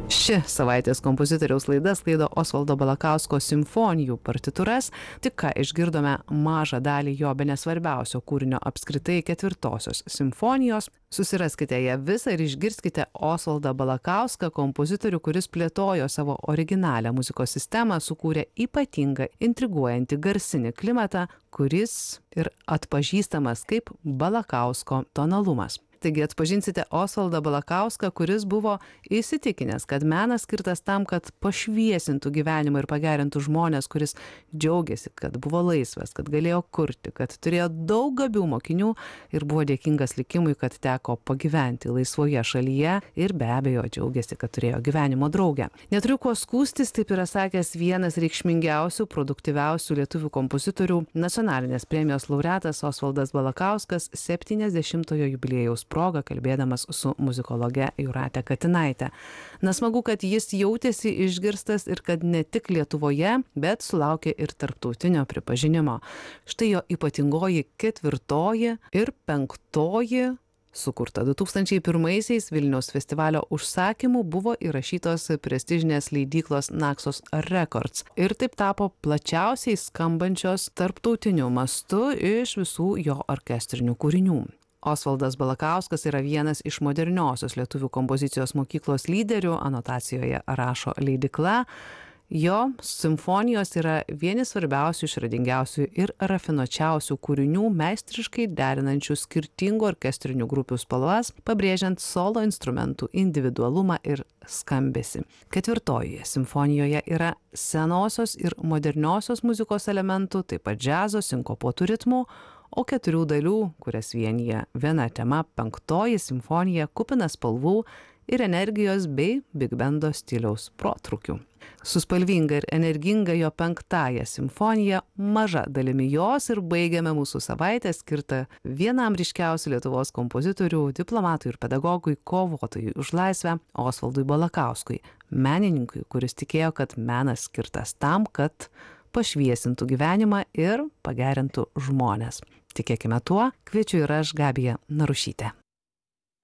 Ši savaitės kompozitoriaus laida sklaido Osvaldo Balakausko simfonijų partitūras. Tik ką išgirdome mažą dalį jo bene svarbiausio kūrinio apskritai ketvirtosios simfonijos. Susiraskite ją visą ir išgirskite Osvaldą Balakauską, kompozitorių, kuris plėtojo savo originalią muzikos sistemą, sukūrė ypatingą, intriguojantį garsinį klimatą, kuris ir atpažįstamas kaip Balakausko tonalumas. Taigi atpažinsite Osvaldą Balakauską, kuris buvo įsitikinęs, kad menas skirtas tam, kad pašviesintų gyvenimą ir pagerintų žmonės, kuris džiaugiasi, kad buvo laisvas, kad galėjo kurti, kad turėjo daug gabių mokinių ir buvo dėkingas likimui, kad teko pagyventi laisvoje šalyje ir be abejo džiaugiasi, kad turėjo gyvenimo draugę. Neturiu ko skųstis, taip yra sakęs vienas reikšmingiausių, produktyviausių lietuvių kompozitorių, nacionalinės premijos laureatas Osvaldas Balakauskas 70-ojo jubiliejaus proga, kalbėdamas su muzikologe Jūrate Katinaite. Na, smagu, kad jis jautėsi išgirstas ir kad ne tik Lietuvoje, bet sulaukė ir tarptautinio pripažinimo. Štai jo ypatingoji ketvirtoji ir penktoji, sukurta 2001-aisiais Vilniaus festivalio užsakymu, buvo įrašytos prestižinės leidyklos Naxos Records ir taip tapo plačiausiai skambančios tarptautiniu mastu iš visų jo orkestrinių kūrinių. Osvaldas Balakauskas yra vienas iš moderniosios lietuvių kompozicijos mokyklos lyderių, anotacijoje rašo leidykla. Jo simfonijos yra vieni svarbiausių, išradingiausių ir rafinuočiausių kūrinių, meistriškai derinančių skirtingų orkestrinių grupių spalvas, pabrėžiant solo instrumentų individualumą ir skambesį. Ketvirtojoje simfonijoje yra senosios ir moderniosios muzikos elementų, taip pat džiazo, sinkopuotų ritmų, o 4 dalių, kurias vienyje viena tema, penktoji simfonija kupina spalvų ir energijos bei bigbendo stiliaus protrukių. Su spalvinga ir energinga jo penktąja simfonija, maža dalimi jos ir baigiame mūsų savaitę skirtą vienam ryškiausių Lietuvos kompozitorių, diplomatui ir pedagogui, kovotojui už laisvę Osvaldui Balakauskui, menininkui, kuris tikėjo, kad menas skirtas tam, kad pašviesintų gyvenimą ir pagerintų žmones. Tikėkime tuo, kviečiu ir aš, Gabija Narušytė.